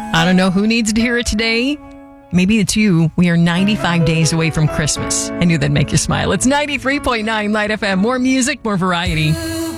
I don't know who needs to hear it today. Maybe it's you. We are 95 days away from Christmas. I knew that'd make you smile. It's 93.9 Light FM. More music, more variety.